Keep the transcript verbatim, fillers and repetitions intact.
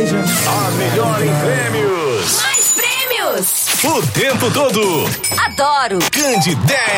cerveja. A melhor em prêmios. Mais prêmios. O tempo todo. Adoro. Candidez.